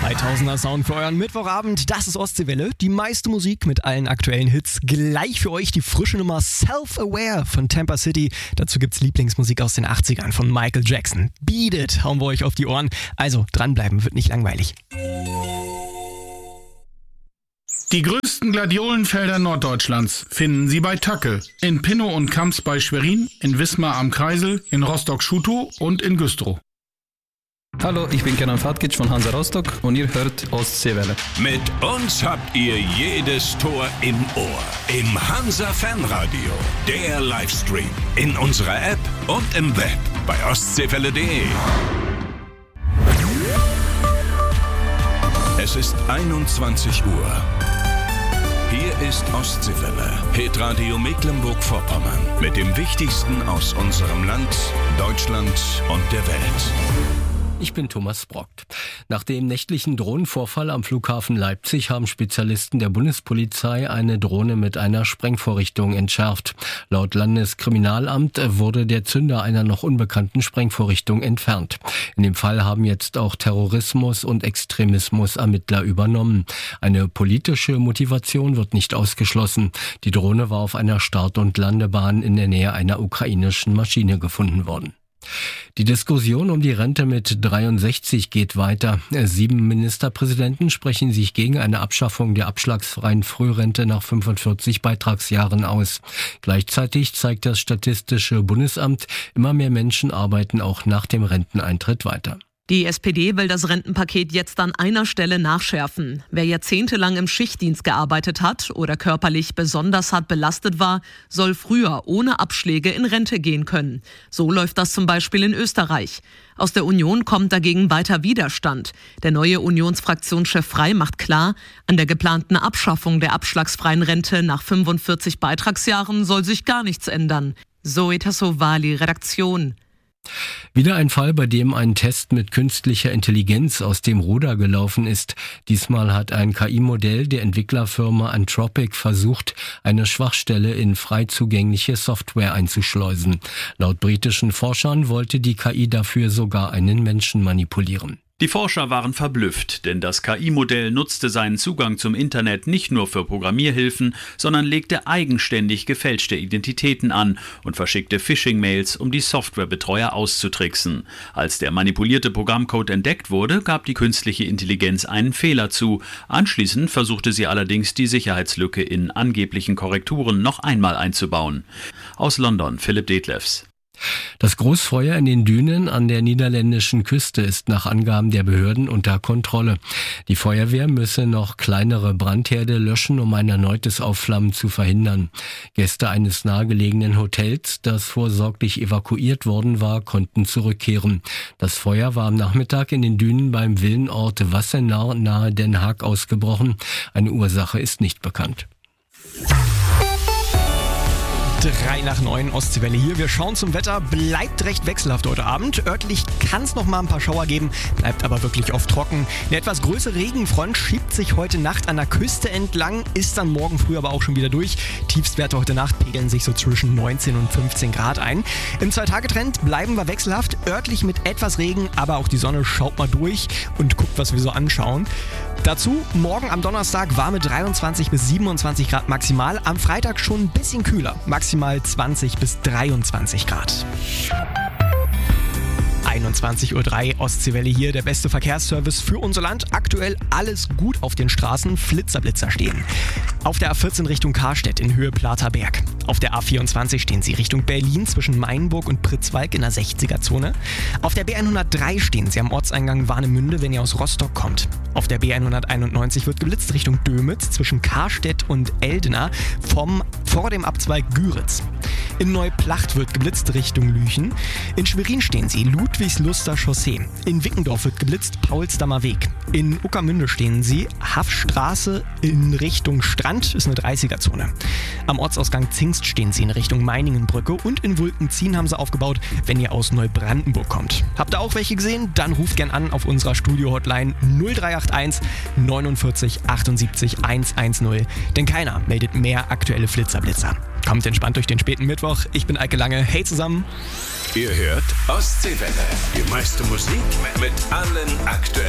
2000er Sound für euren Mittwochabend. Das ist Ostseewelle. Die meiste Musik mit allen aktuellen Hits. Gleich für euch die frische Nummer Self-Aware von Tampa City. Dazu gibt's Lieblingsmusik aus den 80ern von Michael Jackson. Beat It hauen wir euch auf die Ohren. Also dranbleiben, wird nicht langweilig. Die größten Gladiolenfelder Norddeutschlands finden Sie bei Tacke. In Pinnow und Kamps bei Schwerin, in Wismar am Kreisel, in Rostock-Schutow und in Güstrow. Hallo, ich bin Kenan Fatkic von Hansa Rostock und ihr hört Ostseewelle. Mit uns habt ihr jedes Tor im Ohr. Im Hansa Fanradio, der Livestream, in unserer App und im Web bei ostseewelle.de. Es ist 21 Uhr. Hier ist Ostseewelle, Hitradio Mecklenburg-Vorpommern mit dem Wichtigsten aus unserem Land, Deutschland und der Welt. Ich bin Thomas Brockt. Nach dem nächtlichen Drohnenvorfall am Flughafen Leipzig haben Spezialisten der Bundespolizei eine Drohne mit einer Sprengvorrichtung entschärft. Laut Landeskriminalamt wurde der Zünder einer noch unbekannten Sprengvorrichtung entfernt. In dem Fall haben jetzt auch Terrorismus und Extremismus Ermittler übernommen. Eine politische Motivation wird nicht ausgeschlossen. Die Drohne war auf einer Start- und Landebahn in der Nähe einer ukrainischen Maschine gefunden worden. Die Diskussion um die Rente mit 63 geht weiter. 7 Ministerpräsidenten sprechen sich gegen eine Abschaffung der abschlagsfreien Frührente nach 45 Beitragsjahren aus. Gleichzeitig zeigt das Statistische Bundesamt, immer mehr Menschen arbeiten auch nach dem Renteneintritt weiter. Die SPD will das Rentenpaket jetzt an einer Stelle nachschärfen. Wer jahrzehntelang im Schichtdienst gearbeitet hat oder körperlich besonders hart belastet war, soll früher ohne Abschläge in Rente gehen können. So läuft das zum Beispiel in Österreich. Aus der Union kommt dagegen weiter Widerstand. Der neue Unionsfraktionschef Frey macht klar, an der geplanten Abschaffung der abschlagsfreien Rente nach 45 Beitragsjahren soll sich gar nichts ändern. Zoe Tassovali, Redaktion. Wieder ein Fall, bei dem ein Test mit künstlicher Intelligenz aus dem Ruder gelaufen ist. Diesmal hat ein KI-Modell der Entwicklerfirma Anthropic versucht, eine Schwachstelle in frei zugängliche Software einzuschleusen. Laut britischen Forschern wollte die KI dafür sogar einen Menschen manipulieren. Die Forscher waren verblüfft, denn das KI-Modell nutzte seinen Zugang zum Internet nicht nur für Programmierhilfen, sondern legte eigenständig gefälschte Identitäten an und verschickte Phishing-Mails, um die Softwarebetreuer auszutricksen. Als der manipulierte Programmcode entdeckt wurde, gab die künstliche Intelligenz einen Fehler zu. Anschließend versuchte sie allerdings, die Sicherheitslücke in angeblichen Korrekturen noch einmal einzubauen. Aus London, Philipp Detlefs. Das Großfeuer in den Dünen an der niederländischen Küste ist nach Angaben der Behörden unter Kontrolle. Die Feuerwehr müsse noch kleinere Brandherde löschen, um ein erneutes Aufflammen zu verhindern. Gäste eines nahegelegenen Hotels, das vorsorglich evakuiert worden war, konnten zurückkehren. Das Feuer war am Nachmittag in den Dünen beim Villenort Wassenaar nahe Den Haag ausgebrochen. Eine Ursache ist nicht bekannt. 3 nach 9 Ostseewelle hier. Wir schauen zum Wetter. Bleibt recht wechselhaft heute Abend. Örtlich kann es noch mal ein paar Schauer geben, bleibt aber wirklich oft trocken. Eine etwas größere Regenfront schiebt sich heute Nacht an der Küste entlang, ist dann morgen früh aber auch schon wieder durch. Tiefstwerte heute Nacht pegeln sich so zwischen 19 und 15 Grad ein. Im 2-Tage-Trend bleiben wir wechselhaft, örtlich mit etwas Regen, aber auch die Sonne schaut mal durch und guckt, was wir so anschauen. Dazu morgen am Donnerstag warme 23 bis 27 Grad maximal, am Freitag schon ein bisschen kühler, maximal 20 bis 23 Grad. 21:03 Uhr, Ostseewelle hier, der beste Verkehrsservice für unser Land. Aktuell alles gut auf den Straßen, Flitzer stehen. Auf der A14 Richtung Karstedt in Höhe Platerberg. Auf der A24 stehen Sie Richtung Berlin zwischen Mainburg und Pritzwalk in der 60er-Zone. Auf der B103 stehen Sie am Ortseingang Warnemünde, wenn ihr aus Rostock kommt. Auf der B191 wird geblitzt Richtung Dömitz zwischen Karstedt und Eldena vor dem Abzweig Güritz. In Neuplacht wird geblitzt Richtung Lüchen. In Schwerin stehen Sie Ludwigsluster Chaussee. In Wickendorf wird geblitzt Paulsdammer Weg. In Uckermünde stehen Sie Haffstraße in Richtung Strand, ist eine 30er-Zone. Am Ortsausgang Zingst stehen Sie in Richtung Meiningenbrücke und in Wulkenzien haben Sie aufgebaut, wenn ihr aus Neubrandenburg kommt. Habt ihr auch welche gesehen? Dann ruft gern an auf unserer Studio-Hotline 0381 49 78 110, denn keiner meldet mehr aktuelle Flitzer-Blitzer. Kommt entspannt durch den späten Mittwoch. Ich bin Eike Lange. Hey zusammen. Ihr hört Ostseewelle. Die meiste Musik mit allen aktuellen